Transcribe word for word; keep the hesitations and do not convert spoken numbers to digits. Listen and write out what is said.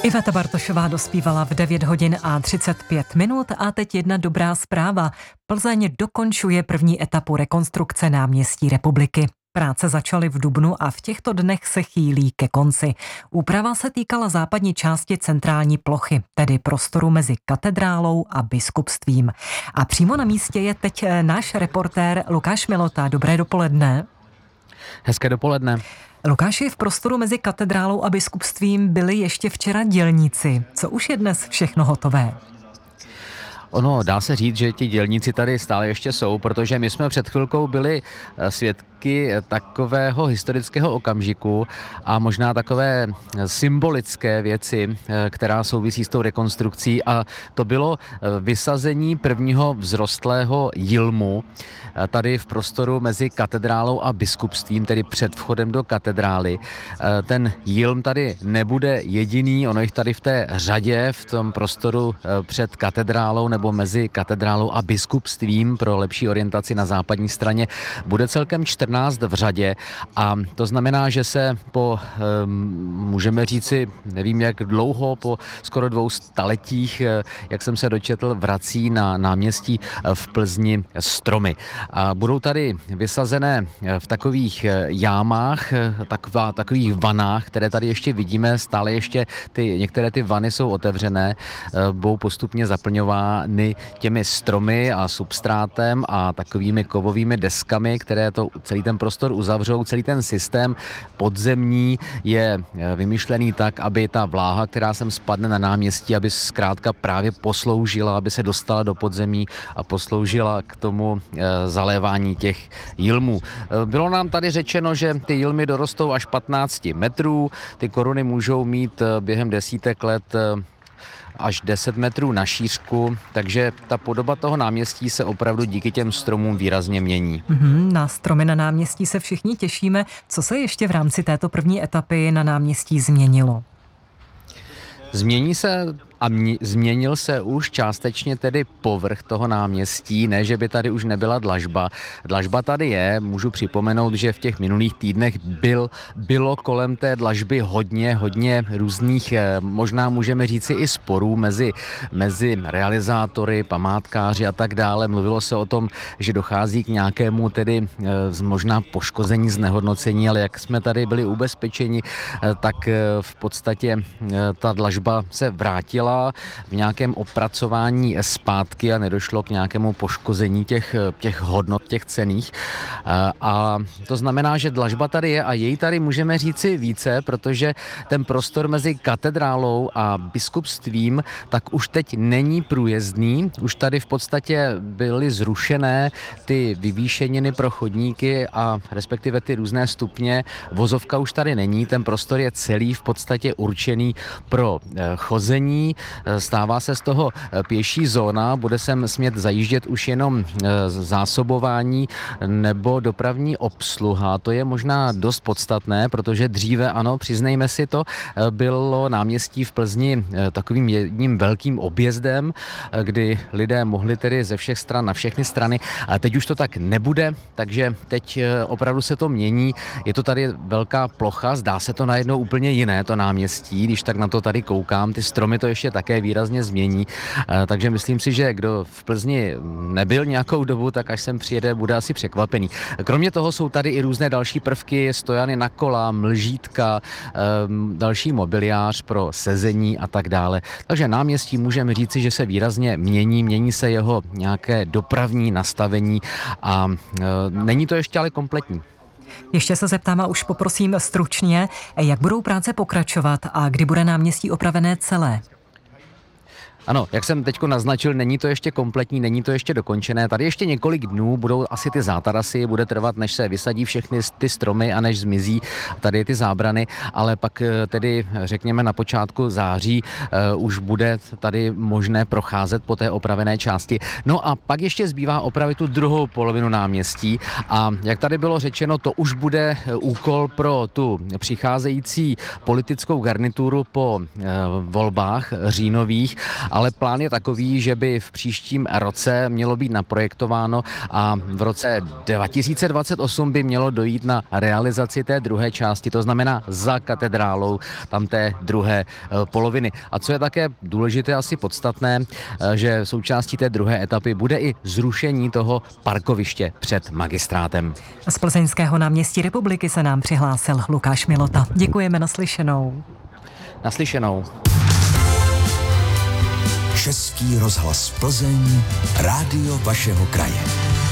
Iveta Bartošová dospívala v devět hodin a třicet pět minut a teď jedna dobrá zpráva. Plzeň dokončuje první etapu rekonstrukce náměstí Republiky. Práce začaly v dubnu a v těchto dnech se chýlí ke konci. Úprava se týkala západní části centrální plochy, tedy prostoru mezi katedrálou a biskupstvím. A přímo na místě je teď náš reportér Lukáš Milota. Dobré dopoledne. Hezké dopoledne. Lukáši, v prostoru mezi katedrálou a biskupstvím byli ještě včera dělníci. Co už je dnes všechno hotové? Ono, dá se říct, že ti dělníci tady stále ještě jsou, protože my jsme před chvilkou byli svědky takového historického okamžiku a možná takové symbolické věci, která souvisí s tou rekonstrukcí, a to bylo vysazení prvního vzrostlého jilmu tady v prostoru mezi katedrálou a biskupstvím, tedy před vchodem do katedrály. Ten jilm tady nebude jediný, ono jich tady v té řadě, v tom prostoru před katedrálou nebo mezi katedrálou a biskupstvím pro lepší orientaci na západní straně bude celkem čtrnáct v řadě, a to znamená, že se po, můžeme říci, nevím jak dlouho, po skoro dvou staletích, jak jsem se dočetl, vrací na náměstí v Plzni stromy. A budou tady vysazené v takových jámách, taková, takových vanách, které tady ještě vidíme, stále ještě ty, některé ty vany jsou otevřené, budou postupně zaplňovány těmi stromy a substrátem a takovými kovovými deskami, které to celý ten prostor uzavřou. Celý ten systém podzemní je vymyšlený tak, aby ta vláha, která sem spadne na náměstí, aby zkrátka právě posloužila, aby se dostala do podzemí a posloužila k tomu zalévání těch jilmů. Bylo nám tady řečeno, že ty jilmy dorostou až patnáct metrů, ty koruny můžou mít během desítek let až deset metrů na šířku, takže ta podoba toho náměstí se opravdu díky těm stromům výrazně mění. Mm-hmm, na stromy na náměstí se všichni těšíme. Co se ještě v rámci této první etapy na náměstí změnilo? Změní se a mě, změnil se už částečně tedy povrch toho náměstí, ne, že by tady už nebyla dlažba. Dlažba tady je, můžu připomenout, že v těch minulých týdnech byl, bylo kolem té dlažby hodně, hodně různých, možná můžeme říci i sporů mezi, mezi realizátory, památkáři a tak dále. Mluvilo se o tom, že dochází k nějakému tedy možná poškození, znehodnocení, ale jak jsme tady byli ubezpečeni, tak v podstatě ta dlažba se vrátila v nějakém opracování zpátky a nedošlo k nějakému poškození těch, těch hodnot, těch cenných. A to znamená, že dlažba tady je a jej tady můžeme říci více, protože ten prostor mezi katedrálou a biskupstvím tak už teď není průjezdný. Už tady v podstatě byly zrušené ty vyvýšeniny pro chodníky a respektive ty různé stupně. Vozovka už tady není, ten prostor je celý v podstatě určený pro chození. Stává se z toho pěší zóna, bude sem smět zajíždět už jenom zásobování nebo dopravní obsluha. To je možná dost podstatné, protože dříve, ano, přiznejme si to, bylo náměstí v Plzni takovým jedním velkým objezdem, kdy lidé mohli tedy ze všech stran na všechny strany, a teď už to tak nebude, takže teď opravdu se to mění. Je to tady velká plocha, zdá se to najednou úplně jiné, to náměstí, když tak na to tady koukám, ty stromy to ještě také výrazně změní, takže myslím si, že kdo v Plzni nebyl nějakou dobu, tak až sem přijede, bude asi překvapený. Kromě toho jsou tady i různé další prvky, stojany na kola, mlžítka, další mobiliář pro sezení a tak dále. Takže náměstí můžeme říci, že se výrazně mění, mění se jeho nějaké dopravní nastavení a není to ještě ale kompletní. Ještě se zeptám a už poprosím stručně, jak budou práce pokračovat a kdy bude náměstí opravené celé? Ano, jak jsem teďko naznačil, není to ještě kompletní, není to ještě dokončené. Tady ještě několik dnů budou asi ty zátarasy, bude trvat, než se vysadí všechny ty stromy a než zmizí tady ty zábrany, ale pak tedy řekněme na počátku září uh, už bude tady možné procházet po té opravené části. No a pak ještě zbývá opravit tu druhou polovinu náměstí a jak tady bylo řečeno, to už bude úkol pro tu přicházející politickou garnituru po uh, volbách říjnových, a ale plán je takový, že by v příštím roce mělo být naprojektováno a v roce dva tisíce dvacet osm by mělo dojít na realizaci té druhé části, to znamená za katedrálou, tam té druhé poloviny. A co je také důležité, asi podstatné, že součástí té druhé etapy bude i zrušení toho parkoviště před magistrátem. Z plzeňského náměstí Republiky se nám přihlásil Lukáš Milota. Děkujeme, naslyšenou. Naslyšenou. Český rozhlas Plzeň, rádio vašeho kraje.